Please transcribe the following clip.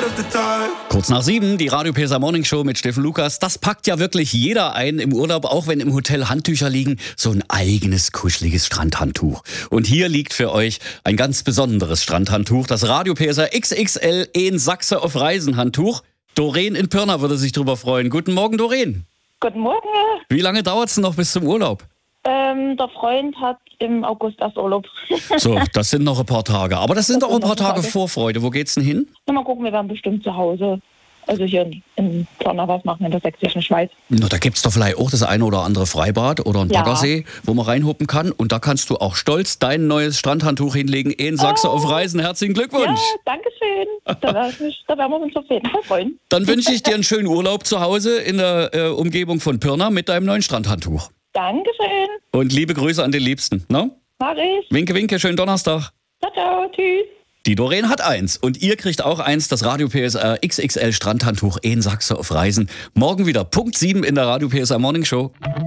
Kurz nach 7, die Radio PSA Morning Show mit Steffen Lukas. Das packt ja wirklich jeder ein im Urlaub, auch wenn im Hotel Handtücher liegen. So ein eigenes, kuscheliges Strandhandtuch. Und hier liegt für euch ein ganz besonderes Strandhandtuch. Das Radio PSA XXL in Sachse auf Reisen Handtuch. Doreen in Pirna würde sich drüber freuen. Guten Morgen, Doreen. Guten Morgen. Wie lange dauert es noch bis zum Urlaub? Der Freund hat im August erst Urlaub. So, das sind noch ein paar Tage. Aber das sind auch ein paar Tage Vorfreude. Wo geht's denn hin? Mal gucken, wir werden bestimmt zu Hause. Also hier in Pirna was machen, in der sächsischen Schweiz. Na, da gibt's doch vielleicht auch das eine oder andere Freibad oder ein Baggersee, wo man reinhuppen kann. Und da kannst du auch stolz dein neues Strandhandtuch hinlegen in Sachse auf Reisen. Herzlichen Glückwunsch. Ja, danke schön. Da werden wir uns auf jeden Fall freuen. Dann wünsche ich dir einen schönen Urlaub zu Hause in der Umgebung von Pirna mit deinem neuen Strandhandtuch. Dankeschön. Und liebe Grüße an den Liebsten. Ne? Mach ich. Winke, winke, schönen Donnerstag. Ciao, ciao, tschüss. Die Doreen hat eins und ihr kriegt auch eins, das Radio PSA XXL Strandhandtuch in Sachse auf Reisen. Morgen wieder Punkt 7 in der Radio PSA Morning Show.